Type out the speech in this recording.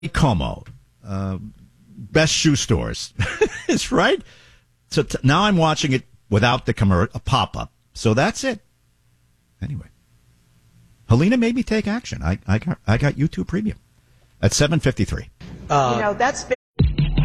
Como, best shoe stores. It's right. So now I'm watching it without the a pop-up. So that's it. Anyway, Helena made me take action. I got YouTube Premium at 7:53. That's